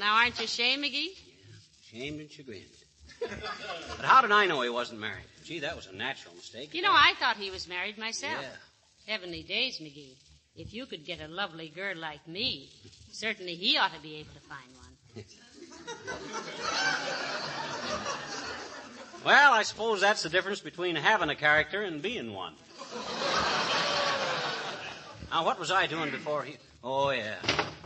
now aren't you ashamed, McGee? Yeah, shamed and chagrined. But how did I know he wasn't married? Gee, that was a natural mistake. You know, I thought he was married myself. Yeah. Heavenly days, McGee. If you could get a lovely girl like me, certainly he ought to be able to find one. Well, I suppose that's the difference between having a character and being one. Now, what was I doing before he... Oh, yeah.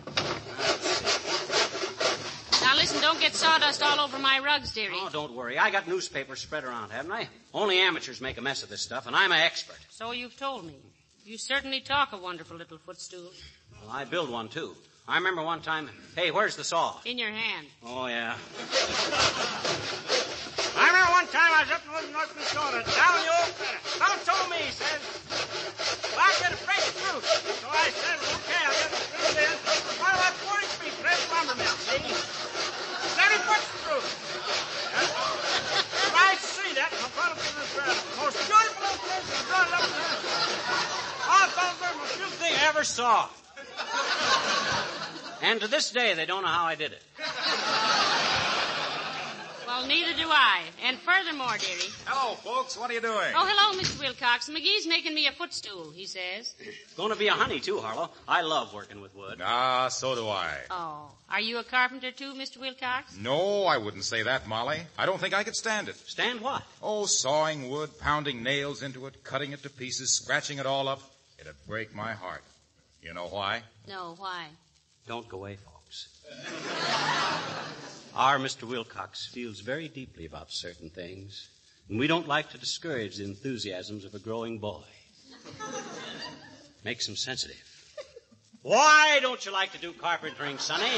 Now, listen, don't get sawdust all over my rugs, dearie. Oh, don't worry. I got newspapers spread around, haven't I? Only amateurs make a mess of this stuff, and I'm an expert. So you've told me. You certainly talk a wonderful little footstool. Well, I build one, too. I remember one time... Hey, where's the saw? In your hand. Oh, yeah. I remember one time I was up in North Minnesota, down the old center. Some told me, he says, well, I'll get a fresh fruit. So I said, okay, I'll get the fruit in. What about 40 Street, fresh lumber mill, see? 70 foot fruit. I see that, and I brought up in this most beautiful little place, and I brought it up there. I thought it was the most beautiful thing I ever saw. And to this day, they don't know how I did it. Well, neither do I. And furthermore, dearie. Hello, folks. What are you doing? Oh, hello, Mr. Wilcox. McGee's making me a footstool, he says. It's going to be a honey, too, Harlow. I love working with wood. Ah, so do I. Oh, are you a carpenter, too, Mr. Wilcox? No, I wouldn't say that, Molly. I don't think I could stand it. Stand what? Oh, sawing wood, pounding nails into it, cutting it to pieces, scratching it all up. It'd break my heart. You know why? No, why? Don't go away, folks. Our Mr. Wilcox feels very deeply about certain things, and we don't like to discourage the enthusiasms of a growing boy. Makes him sensitive. Why don't you like to do carpentering, Sonny?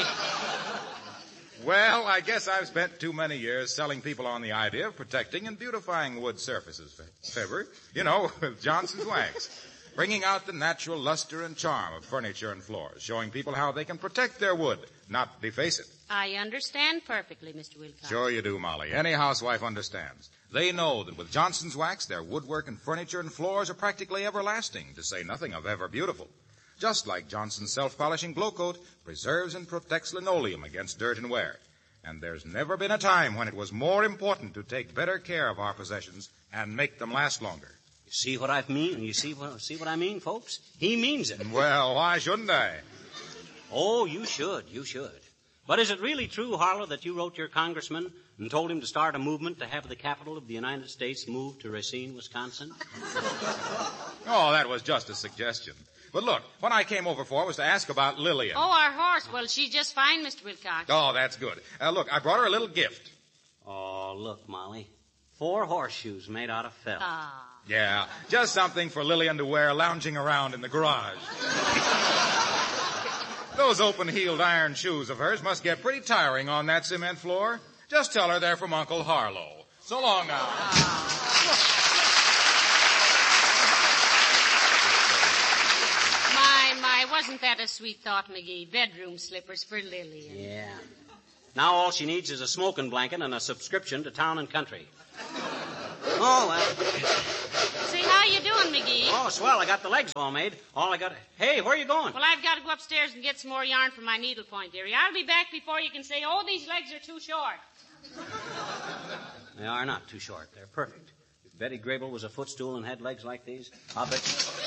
Well, I guess I've spent too many years selling people on the idea of protecting and beautifying wood surfaces, Fibber. You know, with Johnson's Wax. Bringing out the natural luster and charm of furniture and floors, showing people how they can protect their wood, not deface it. I understand perfectly, Mr. Wilcox. Sure you do, Molly. Any housewife understands. They know that with Johnson's Wax, their woodwork and furniture and floors are practically everlasting, to say nothing of ever beautiful. Just like Johnson's self-polishing glow coat preserves and protects linoleum against dirt and wear. And there's never been a time when it was more important to take better care of our possessions and make them last longer. You see what I mean? You see what I mean, folks? He means it. Well, why shouldn't I? Oh, you should. You should. But is it really true, Harlow, that you wrote your congressman and told him to start a movement to have the capital of the United States moved to Racine, Wisconsin? Oh, that was just a suggestion. But look, what I came over for was to ask about Lillian. Oh, our horse. Well, she's just fine, Mr. Wilcox. Oh, that's good. Look, I brought her a little gift. Oh, look, Molly. 4 horseshoes made out of felt. Ah. Yeah, just something for Lillian to wear lounging around in the garage. Those open-heeled iron shoes of hers must get pretty tiring on that cement floor. Just tell her they're from Uncle Harlow. So long now. My, wasn't that a sweet thought, McGee? Bedroom slippers for Lillian. Yeah. Now all she needs is a smoking blanket and a subscription to Town and Country. Oh, well. Say, how you doing, McGee? Oh, swell. I got the legs all made. All I got... Hey, where are you going? Well, I've got to go upstairs and get some more yarn for my needlepoint, dearie. I'll be back before you can say, oh, these legs are too short. They are not too short. They're perfect. If Betty Grable was a footstool and had legs like these, I'll bet...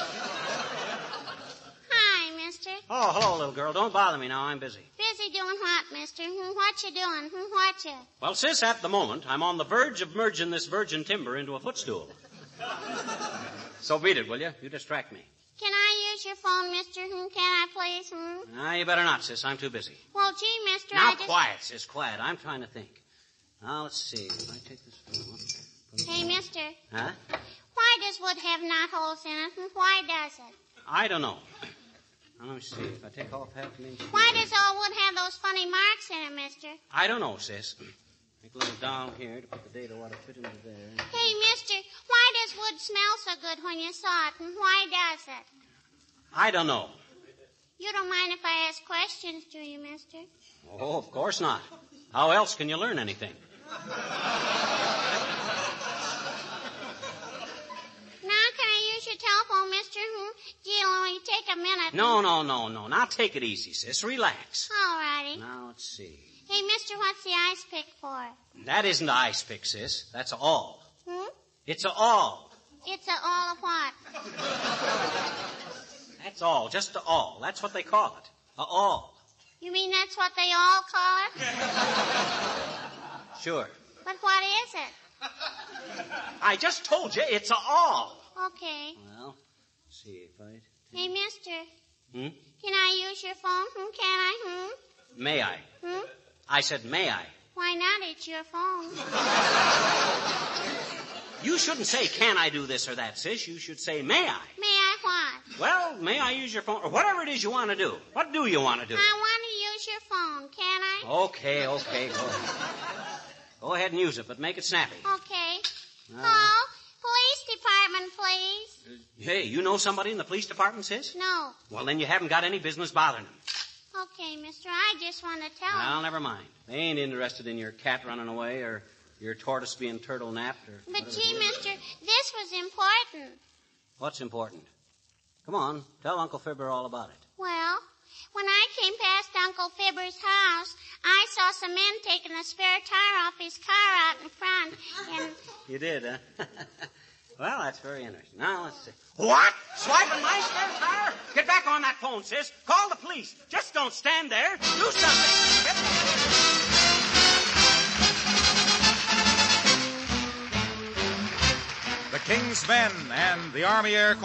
Hi, mister. Oh, hello, little girl. Don't bother me now. I'm busy. Busy doing what, mister? What you doing? What you? Well, sis, at the moment, I'm on the verge of merging this virgin timber into a footstool. So beat it, will you? You distract me. Can I use your phone, mister? Can I please? No, you better not, sis. I'm too busy. Well, gee, mister, Now, I just... quiet, sis, quiet. I'm trying to think. Now, let's see. If I take this phone... Hey, mister. Huh? Why does wood have knotholes in it, and why does it? I don't know. Now, let me see. If I take off half an inch... Why does all wood have those funny marks in it, mister? I don't know, sis. Make a little down here to put the data water fit into there. Hey, mister, why does wood smell so good when you saw it, and why does it? I don't know. You don't mind if I ask questions, do you, mister? Oh, of course not. How else can you learn anything? Now, can I use your telephone, mister? It'll only take a minute. No. Now take it easy, sis. Relax. All righty. Now, let's see. Hey, mister, what's the ice pick for? That isn't a ice pick, sis. That's a all. It's a all. It's a all of what? That's all. Just a all. That's what they call it. A all. You mean that's what they all call it? Sure. But what is it? I just told you it's a all. Okay. Well, let's see if I... Hey, mister. Hmm? Can I use your phone? Can I? May I? I said, may I? Why not? It's your phone. You shouldn't say, can I do this or that, sis. You should say, may I? May I what? Well, may I use your phone? Or whatever it is you want to do. What do you want to do? I want to use your phone. Can I? Okay, go ahead. Go ahead and use it, but make it snappy. Okay. Call police department, please. Hey, you know somebody in the police department, sis? No. Well, then you haven't got any business bothering them. Okay, mister, I just want to tell Well, him. never mind. They ain't interested in your cat running away or your tortoise being turtle napped or... But whatever gee, it is. mister, this was important. What's important? Come on, tell Uncle Fibber all about it. Well, when I came past Uncle Fibber's house, I saw some men taking the spare tire off his car out in front, and... You did, huh? Well, that's very interesting. Now, let's see. What? Swiping my spare tire? Get back on that phone, sis. Call the police. Just don't stand there. Do something. The King's Men and the Army Air Corps